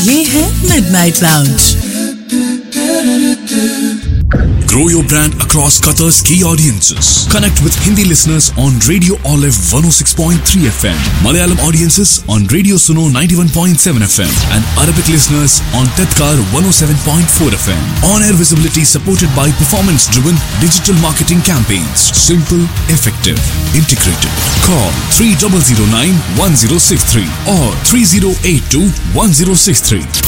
ये है midnight lounge. Grow your brand across Qatar's key audiences. Connect with Hindi listeners on Radio Olive 106.3 FM, Malayalam audiences on Radio Suno 91.7 FM, and Arabic listeners on Tedkar 107.4 FM. On-air visibility supported by performance-driven digital marketing campaigns. Simple, effective, integrated. Call 3009-1063 or 3082-1063.